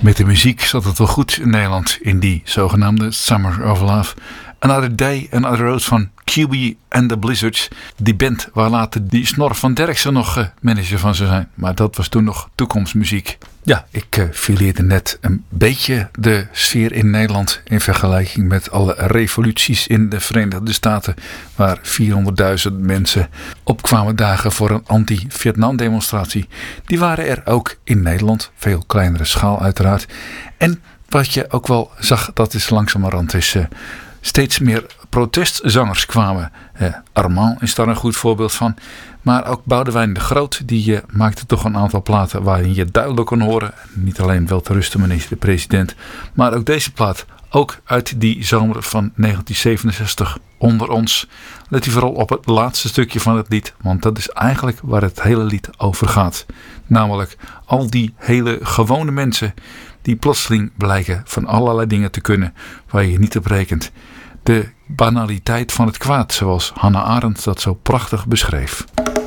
Met de muziek zat het wel goed in Nederland in die zogenaamde Summer of Love. Another Day, Another Road van QB and the Blizzards. Die band waar later die Snor van Derksen nog manager van zou zijn. Maar dat was toen nog toekomstmuziek. Ja, ik fileerde net een beetje de sfeer in Nederland in vergelijking met alle revoluties in de Verenigde Staten. Waar 400.000 mensen opkwamen dagen voor een anti-Vietnam demonstratie. Die waren er ook in Nederland. Veel kleinere schaal uiteraard. En wat je ook wel zag, dat is langzamerhand steeds meer protestzangers kwamen. Armand is daar een goed voorbeeld van. Maar ook Boudewijn de Groot, die maakte toch een aantal platen waarin je duidelijk kon horen. Niet alleen wel te rusten, meneer de president. Maar ook deze plaat, ook uit die zomer van 1967, Onder ons. Let u vooral op het laatste stukje van het lied. Want dat is eigenlijk waar het hele lied over gaat. Namelijk al die hele gewone mensen die plotseling blijken van allerlei dingen te kunnen waar je niet op rekent. De banaliteit van het kwaad, zoals Hannah Arendt dat zo prachtig beschreef.